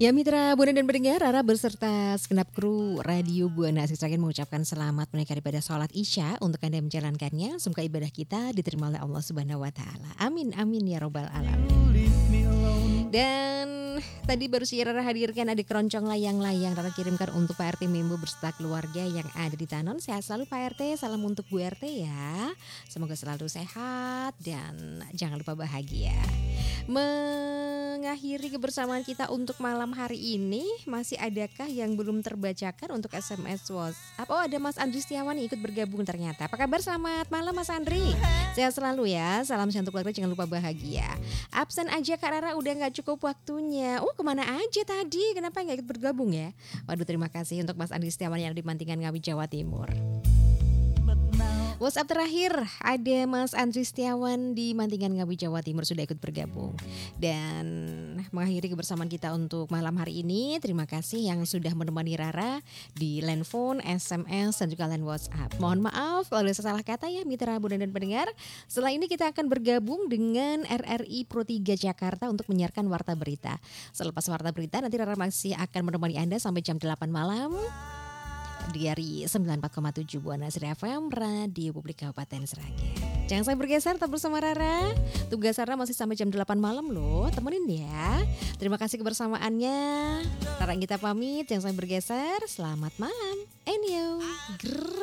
Ya mitra Buana dan pendengar, Rara beserta segenap kru Radio Buana Sisakin mengucapkan selamat menunaikan ibadah sholat Isya untuk Anda yang menjalankannya. Semoga ibadah kita diterima oleh Allah Subhanahu wa taala. Amin amin ya robbal alamin. Dan tadi baru si Rara hadirkan ada keroncong layang-layang Rara kirimkan untuk Pak RT Mimbu berserta keluarga yang ada di Tanon. Sehat selalu Pak RT, salam untuk Bu RT ya. Semoga selalu sehat dan jangan lupa bahagia. Mengakhiri kebersamaan kita untuk malam hari ini, masih adakah yang belum terbacakan untuk SMS WhatsApp? Oh, ada Mas Andri Setiawan yang ikut bergabung ternyata. Apa kabar? Selamat malam Mas Andri. Sehat selalu ya. Salam sehat untuk keluarga, jangan lupa bahagia. Absen aja Kak Rara, udah gak cukup waktunya. Oh, kemana aja tadi? Kenapa gak ikut bergabung ya? Waduh, terima kasih untuk Mas Andri Setiawan yang di Mantingan Ngawi, Jawa Timur. WhatsApp terakhir ada Mas Andri Setiawan di Mantingan Ngawi, Jawa Timur sudah ikut bergabung. Dan mengakhiri kebersamaan kita untuk malam hari ini. Terima kasih yang sudah menemani Rara di line phone, SMS dan juga line WhatsApp. Mohon maaf kalau ada salah kata ya mitra Buana dan pendengar. Setelah ini kita akan bergabung dengan RRI Pro 3 Jakarta untuk menyiarkan Warta Berita. Selepas Warta Berita nanti Rara masih akan menemani Anda sampai jam 8 malam. Dari 94,7 Buana Sri FM, Radio Publik Kabupaten Sragen. Jangan sampai bergeser, tetap bersama Rara. Tugas Rara masih sampai jam 8 malam loh, temenin ya. Terima kasih kebersamaannya. Rara kita pamit, jangan sampai bergeser. Selamat malam. Enyo.